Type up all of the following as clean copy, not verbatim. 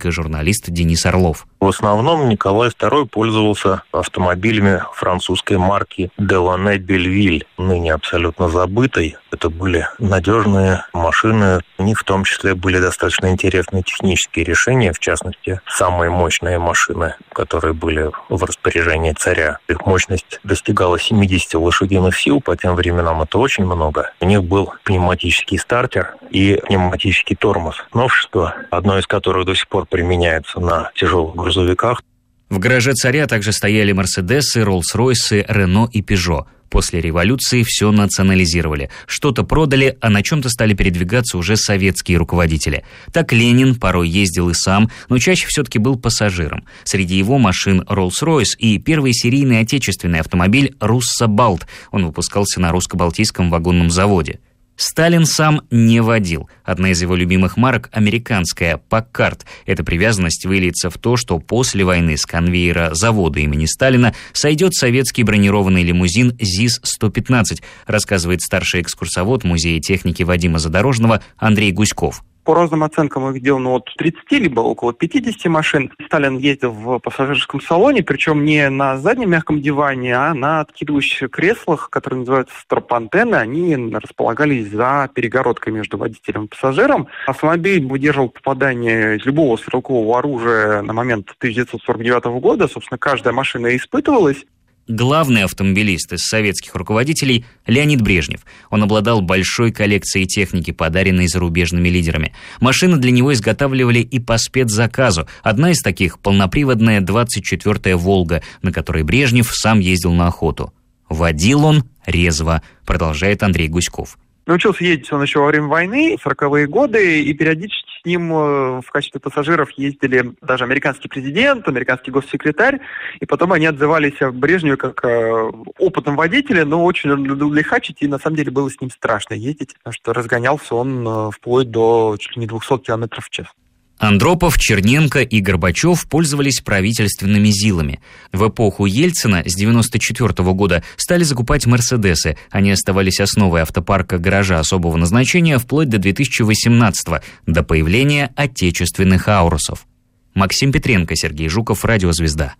историк и журналист Денис Орлов. В основном Николай II пользовался автомобилями французской марки Делане Бельвиль, ныне абсолютно забытой. Это были надежные машины. У них в том числе были достаточно интересные технические решения, в частности, самые мощные машины, которые были в распоряжении царя. Их мощность достигала 70 лошадиных сил, по тем временам это очень много. У них был пневматический стартер и пневматический тормоз. Новшество, одно из которых до сих пор применяется на тяжелых грузовиках. В гараже царя также стояли Мерседесы, Роллс-Ройсы, Рено и Пежо. После революции все национализировали. Что-то продали, а на чем-то стали передвигаться уже советские руководители. Так Ленин порой ездил и сам, но чаще все-таки был пассажиром. Среди его машин Роллс-Ройс и первый серийный отечественный автомобиль Руссо-Балт. Он выпускался на русско-балтийском вагонном заводе. Сталин сам не водил. Одна из его любимых марок – американская «Паккард». Эта привязанность выльется в то, что после войны с конвейера завода имени Сталина сойдет советский бронированный лимузин ЗИС-115, рассказывает старший экскурсовод Музея техники Вадима Задорожного Андрей Гуськов. По разным оценкам их сделано от 30 либо около 50 машин. Сталин ездил в пассажирском салоне, причем не на заднем мягком диване, а на откидывающих креслах, которые называются стропантены. Они располагались за перегородкой между водителем и пассажиром. Автомобиль выдерживал попадание из любого стрелкового оружия на момент 1949 года. Собственно, каждая машина испытывалась. Главный автомобилист из советских руководителей – Леонид Брежнев. Он обладал большой коллекцией техники, подаренной зарубежными лидерами. Машины для него изготавливали и по спецзаказу. Одна из таких – полноприводная 24-я «Волга», на которой Брежнев сам ездил на охоту. Водил он резво, продолжает Андрей Гуськов. Научился ездить он еще во время войны, в 40-е годы, и периодически с ним в качестве пассажиров ездили даже американский президент, американский госсекретарь, и потом они отзывались о Брежневе как опытном водителе, но очень любил лихачить, и на самом деле было с ним страшно ездить, потому что разгонялся он вплоть до чуть ли не 200 км в час. Андропов, Черненко и Горбачев пользовались правительственными ЗИЛами. В эпоху Ельцина с 1994 года стали закупать «Мерседесы». Они оставались основой автопарка гаража особого назначения вплоть до 2018-го, до появления отечественных «Аурусов». Максим Петренко, Сергей Жуков, «Радиозвезда».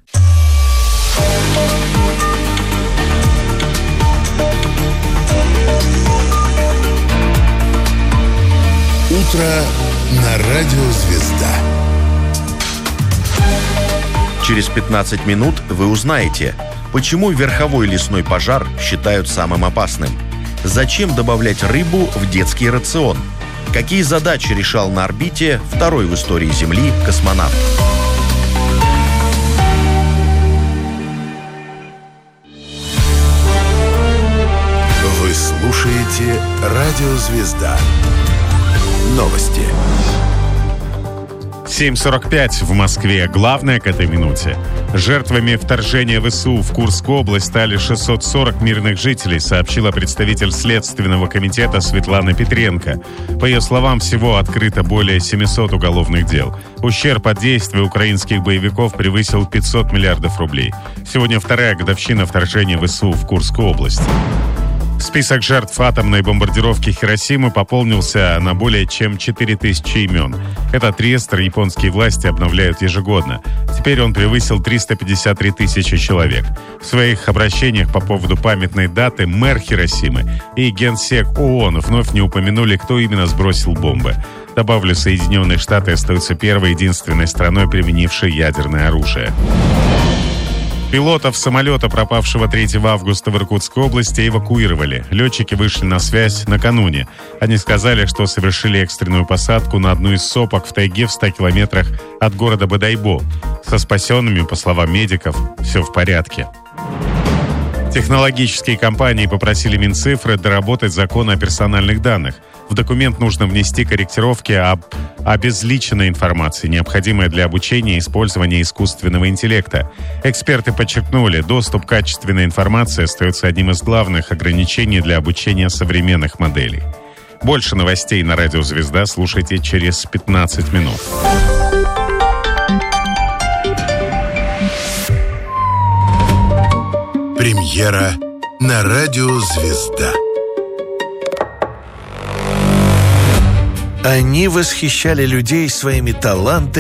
Утро на Радио Звезда. Через 15 минут вы узнаете, почему верховой лесной пожар считают самым опасным, зачем добавлять рыбу в детский рацион, какие задачи решал на орбите второй в истории Земли космонавт. Вы слушаете Радио Звезда. Новости. 7:45 в Москве. Главное к этой минуте. Жертвами вторжения ВСУ в Курскую область стали 640 мирных жителей, сообщила представитель Следственного комитета Светлана Петренко. По ее словам, всего открыто более 700 уголовных дел. Ущерб от действий украинских боевиков превысил 500 миллиардов рублей. Сегодня вторая годовщина вторжения ВСУ в Курскую область. Список жертв атомной бомбардировки Хиросимы пополнился на более чем 4000 имен. Этот реестр японские власти обновляют ежегодно. Теперь он превысил 353 тысячи человек. В своих обращениях по поводу памятной даты мэр Хиросимы и генсек ООН вновь не упомянули, кто именно сбросил бомбы. Добавлю, Соединенные Штаты остаются первой и единственной страной, применившей ядерное оружие. Пилотов самолета, пропавшего 3 августа в Иркутской области, эвакуировали. Летчики вышли на связь накануне. Они сказали, что совершили экстренную посадку на одну из сопок в тайге в 100 километрах от города Бодайбо. Со спасенными, по словам медиков, все в порядке. Технологические компании попросили Минцифры доработать закон о персональных данных. В документ нужно внести корректировки об обезличенной информации, необходимой для обучения и использования искусственного интеллекта. Эксперты подчеркнули, доступ к качественной информации остается одним из главных ограничений для обучения современных моделей. Больше новостей на Радио Звезда слушайте через 15 минут. Премьера на Радио Звезда. Они восхищали людей своими талантами